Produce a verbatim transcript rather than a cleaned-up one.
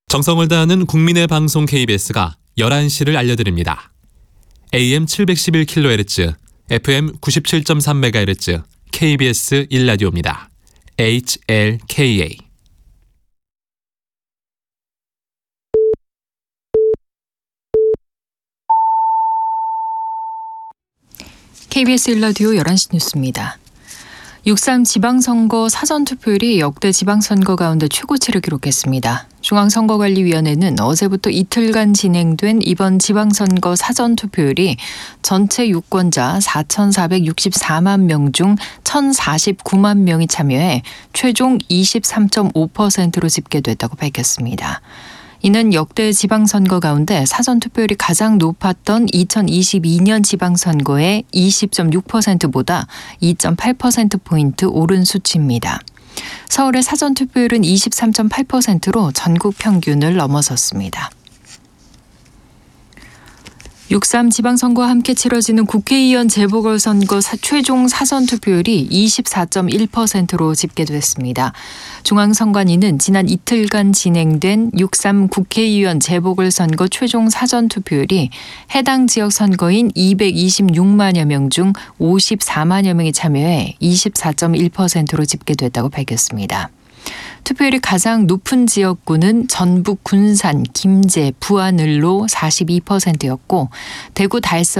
정성을 다하는 국민의 방송 케이비에스가 열한 시를 알려드립니다. 에이엠 칠백십일 킬로헤르츠, 에프엠 구십칠 점 삼 메가헤르츠, 케이비에스 일 라디오입니다. 에이치엘케이에이. 케이비에스 일 라디오 열한 시 뉴스입니다. 육삼 지방선거 사전투표율이 역대 지방선거 가운데 최고치를 기록했습니다. 중앙선거관리위원회는 어제부터 이틀간 진행된 이번 지방선거 사전투표율이 전체 유권자 사천사백육십사만 명 중 천사십구만 명이 참여해 최종 이십삼 점 오 퍼센트로 집계됐다고 밝혔습니다. 이는 역대 지방선거 가운데 사전투표율이 가장 높았던 이천이십이 년 지방선거의 이십 점 육 퍼센트보다 이 점 팔 퍼센트포인트 오른 수치입니다. 서울의 사전투표율은 이십삼 점 팔 퍼센트로 전국 평균을 넘어섰습니다. 육삼 지방선거와 함께 치러지는 국회의원 재보궐선거 사, 최종 사전투표율이 이십사 점 일 퍼센트로 집계됐습니다. 중앙선관위는 지난 이틀간 진행된 육삼 국회의원 재보궐선거 최종 사전투표율이 해당 지역 선거인 이백이십육만여 명 중 오십사만여 명이 참여해 이십사 점 일 퍼센트로 집계됐다고 밝혔습니다. 투표율이 가장 높은 지역구는 전북 군산, 김제, 부안을로 사십이 퍼센트였고 대구 달성